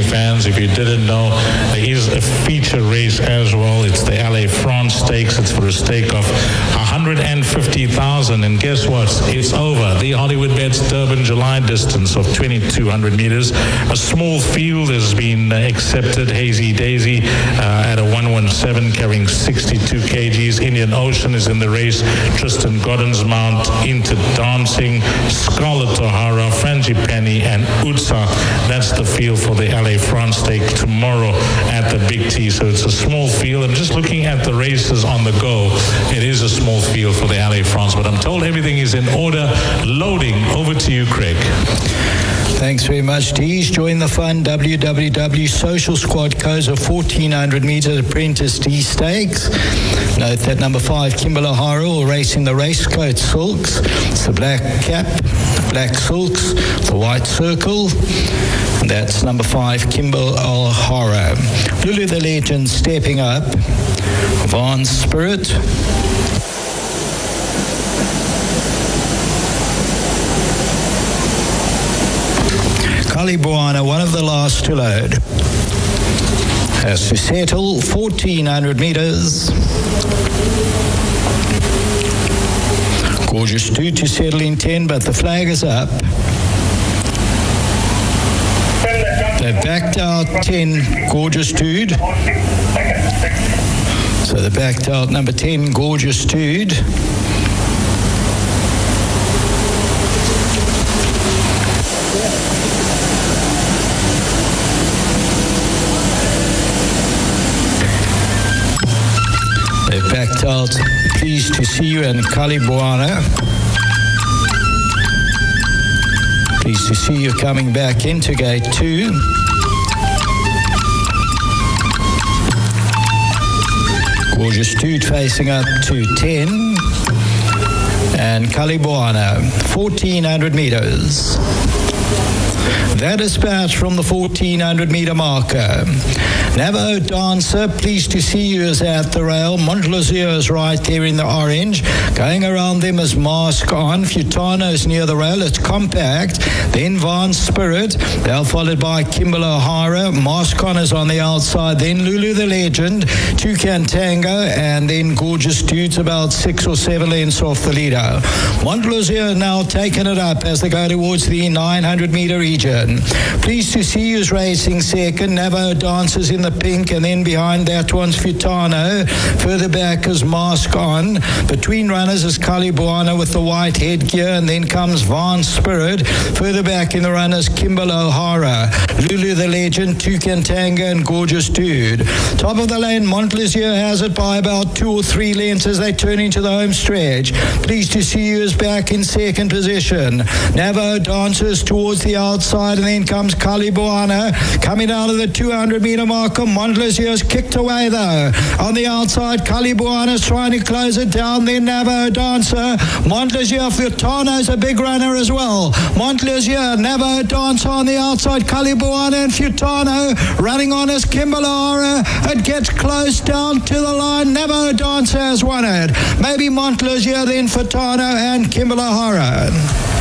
fans. If you didn't know, there is a feature race as well. It's the LA France Stakes. It's for a stake of 150,000. And guess what? It's over. The Hollywood Bets Durban July distance of 2,200 meters. A small field has been accepted. Hazy Daisy at a 117 carrying 62 kgs. Indian Ocean is in the race. Tristan Godden's Mount into Dancing, Scarlett O'Hara, Frangipani, and Utsa. That's the field for the LA France Stake tomorrow at the Big T. So it's a small field. And just looking at the races on the go, it is a small field for the LA France. But I'm told everything is in order. Loading. Over to you, Craig. Thanks very much, Deej. Join the fun. www. Social Squad Codes of 1,400 metres Apprentice D Stakes. Note that number 5, Kimber O'Hara, will race in the Racecoat Silks. It's the black cap, the black silks, the white circle. That's number 5, Kimber O'Hara. Lulu the Legend stepping up. Van Spirit. Kalibuana, one of the last to load, has to settle 1,400 metres. Gorgeous 2 to settle in 10, but the flag is up. They've backed out 10, Gorgeous Dude. So they backed out number 10, Gorgeous Dude. They've backed out Pleased to See You and Kalibuana. Pleased to See You coming back into gate 2. Gorgeous Dude facing up to 10. And Kalibuana, 1,400 metres. That dispatch from the 1,400 metre marker. Navajo Dancer, Pleased to See You, is at the rail. Montlosier is right there in the orange. Going around them is Mask On. Futano is near the rail. It's compact. Then Van Spirit. They're followed by Kimber O'Hara. Mask On is on the outside. Then Lulu the Legend. Toucan Tango. And then Gorgeous Dudes about 6 or 7 lengths off the leader. Montlosier now taking it up as they go towards the 900 metre region. Pleased to See You is racing second. Navajo Dancers in the pink, and then behind that one's Futano. Further back is Mask On. Between runners is Kalibuana with the white headgear, and then comes Van Spirit. Further back in the runners, Kimber O'Hara, Lulu the Legend, Toucan Tango, and Gorgeous Dude. Top of the lane, Montlosier has it by about 2 or 3 lengths as they turn into the home stretch. Pleased to See You is back in second position. Navajo Dancers towards the outside, and then comes Kalibuana coming out of the 200 metre marker. Montlosier has kicked away though. On the outside, Kalibuana is trying to close it down. Then Navajo Dancer. Montlosier, Futano's a big runner as well. Montlosier, Navajo Dancer on the outside. Kalibuana and Futano running on as Kimber O'Hara. It gets close down to the line. Navajo Dancer has won it. Maybe Montlosier, then Futano and Kimber O'Hara.